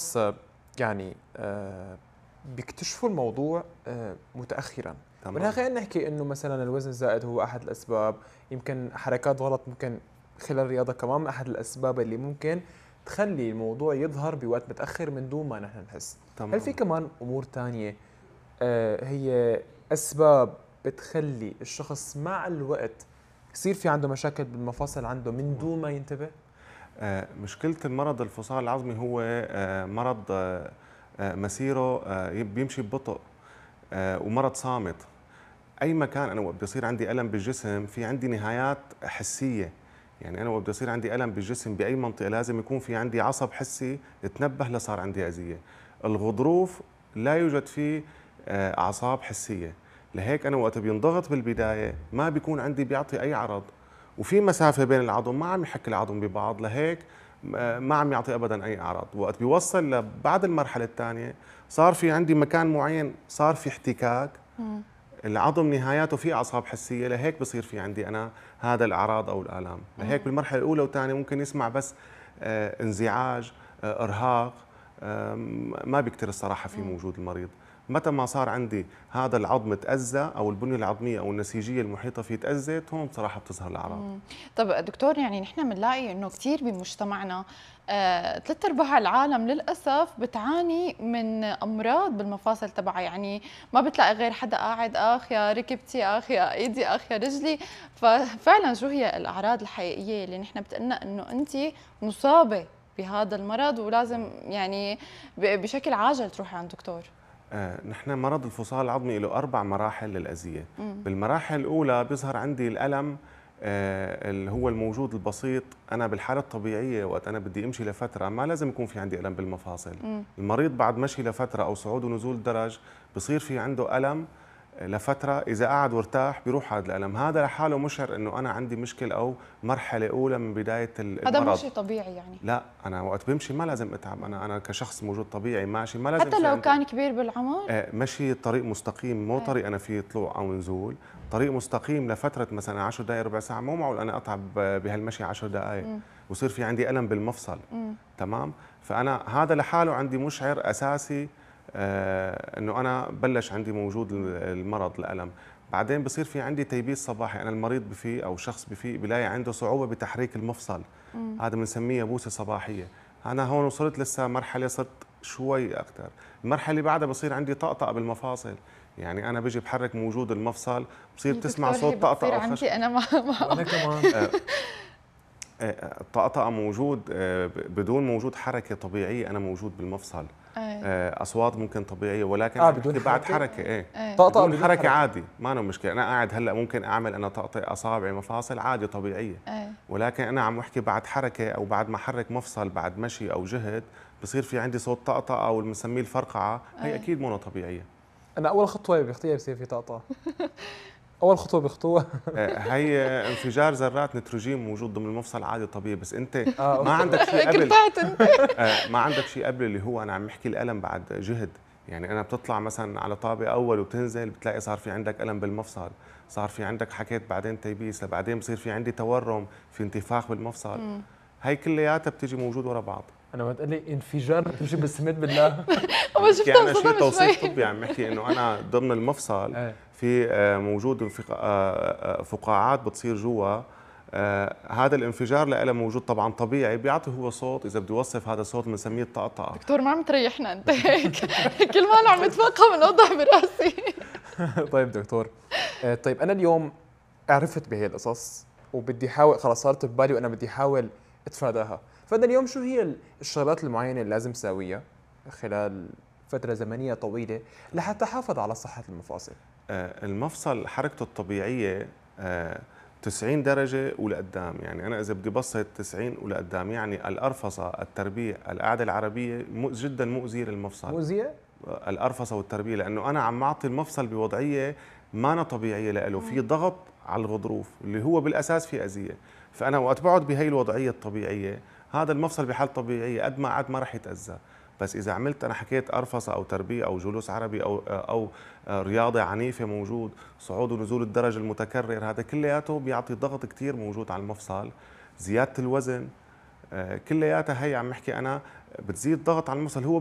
اشخاص يعني بيكتشفوا الموضوع متاخرا. تمام. خلينا نحكي انه مثلا الوزن الزائد هو احد الاسباب، يمكن حركات غلط ممكن خلال الرياضه كمان من احد الاسباب اللي ممكن تخلي الموضوع يظهر بوقت متاخر من دون ما نحن نحس. تمام. هل في كمان امور ثانيه هي اسباب بتخلي الشخص مع الوقت يصير في عنده مشاكل بالمفاصل عنده من دون ما ينتبه؟ مشكلة المرض الفصال العظمي هو مرض مسيره بيمشي ببطء ومرض صامت. أي مكان أنا وقت بيصير عندي ألم بالجسم في عندي نهايات حسية. يعني أنا وقت بيصير عندي ألم بالجسم بأي منطقة لازم يكون في عندي عصب حسي تنبه لصار عندي أذية. الغضروف لا يوجد فيه أعصاب حسية، لهيك أنا وقت بينضغط بالبداية ما بيكون عندي بيعطي أي عرض، وفي مسافة بين العظم ما عم يحك العظم ببعض، لهيك ما عم يعطي ابدا اي اعراض. وقت بيوصل لبعد المرحله الثانيه صار في عندي مكان معين صار في احتكاك، العظم نهاياته في اعصاب حسيه، لهيك بصير في عندي انا هذا الاعراض او الالام. لهيك بالمرحله الاولى والثانيه ممكن يسمع بس انزعاج، ارهاق، ما بيكتر الصراحه في موجود المريض. متى ما صار عندي هذا العظم تأذى او البنيه العظميه او النسيجيه المحيطه فيه تأذت، هون بصراحه بتظهر الاعراض. طب دكتور، يعني نحن بنلاقي انه كثير بمجتمعنا ثلاث ارباع العالم للاسف بتعاني من امراض بالمفاصل تبعها، يعني ما بتلاقي غير حدا قاعد اخ يا ركبتي، اخ يا ايدي، اخ يا رجلي. ففعلا شو هي الاعراض الحقيقيه اللي نحن بتقلنا انه انت مصابه بهذا المرض ولازم يعني بشكل عاجل تروحي عند دكتور؟ نحن مرض الفصال العظمي له 4 مراحل للأذية. بالمراحل الأولى بيظهر عندي الألم اللي هو الموجود البسيط. أنا بالحالة الطبيعية وقت أنا بدي أمشي لفترة ما لازم يكون في عندي ألم بالمفاصل. المريض بعد مشي لفترة أو صعود ونزول درج بصير في عنده ألم لفترة، إذا قعد وارتاح بيروح هذا الألم. هذا لحاله مشعر إنه أنا عندي مشكلة أو مرحلة أولى من بداية المرض. هذا ماشي طبيعي يعني؟ لا، أنا وقت بمشي ما لازم أتعب. أنا كشخص موجود طبيعي ماشي ما لازم حتى لو كان كبير بالعمر؟ مشي طريق مستقيم، مو طريق أنا فيه طلوع أو نزول، طريق مستقيم لفترة مثلا 10 دقائق ربع ساعة، مو معقول أنا أتعب بهالمشي 10 دقائق ويصير في عندي ألم بالمفصل. تمام؟ فأنا هذا لحاله عندي مشعر أساسي انه انا بلش عندي موجود المرض الالم. بعدين بصير في عندي تيبيس صباحي، انا المريض بفيق او الشخص بفيق بلاقي عنده صعوبه بتحريك المفصل، هذا بنسميه بوسه صباحيه. انا هون وصلت لسه مرحله صرت شوي اكثر. المرحله اللي بعدها بصير عندي طقطقه بالمفاصل، يعني انا بيجي بحرك موجود المفصل بصير تسمع صوت طقطقه او خشب. انا ما انا كمان الطقطقه موجود بدون موجود حركه طبيعيه، انا موجود بالمفصل. اصوات ممكن طبيعيه ولكن بدون بعد حركه طقطقه بدون حركه عادي ما له مشكله. انا قاعد هلا ممكن اعمل انا طقطق اصابعي مفاصل عادي طبيعيه، ولكن انا عم احكي بعد حركه او بعد ما احرك مفصل بعد مشي او جهد بصير في عندي صوت طقطقه او اللي بنسميه الفرقعه. هي اكيد مو طبيعيه. انا اول خطوه بخطيها بصير في طقطقه اول خطوه بخطوه هي انفجار ذرات نيتروجين موجود ضمن المفصل عادي طبيعي، بس انت ما عندك شيء قبل ما عندك شيء قبل اللي هو انا عم احكي الالم بعد جهد. يعني انا بتطلع مثلا على طابق اول وبتنزل بتلاقي صار في عندك الم بالمفصل، صار في عندك حكيت بعدين تيبيس، بعدين بصير في عندي تورم، في انتفاخ بالمفصل. هي كلياتها بتيجي موجود ورا بعض. انا ما تقول لي انفجار بتمشي بالسمد بالله انا شيء توصيف طبي عم بحكي انه انا ضمن المفصل في موجود فقاعات بتصير جوا. هذا الانفجار له موجود طبعا طبيعي بيعطي هو صوت، اذا بدي اوصف هذا الصوت بنسميه الطقطقه. دكتور ما عم تريحنا انت هيك كل ما انا عم اتفقم نوضح براسي طيب دكتور، طيب انا اليوم عرفت بهي القصص وبدي احاول، خلص صارت ببالي وانا بدي احاول اتفاداها. فانا اليوم شو هي الشغلات المعينه اللي لازم اسويها خلال فتره زمنيه طويله لحتى احافظ على صحه المفاصل؟ المفصل حركته الطبيعيه 90 درجه ولقدام. يعني انا اذا بدي بسط 90 ولقدام يعني الارفصه، التربيع، القعده العربيه جدا مؤذيه للمفصل. مؤذيه؟ الارفصه والتربيع، لانه انا عم اعطي المفصل بوضعيه ما طبيعيه له، في ضغط على الغضروف اللي هو بالاساس في اذيه. فانا وقت بقعد بهي الوضعيه الطبيعيه هذا المفصل بحال طبيعيه قد ما راح يتاذى. بس اذا عملت انا حكيت ارفصه او تربيع او جلوس عربي او رياضه عنيفه موجود، صعود ونزول الدرج المتكرر، هذا كلياته بيعطي ضغط كثير موجود على المفصل. زياده الوزن كلياتها هي عم بحكي انا بتزيد ضغط على المفصل. هو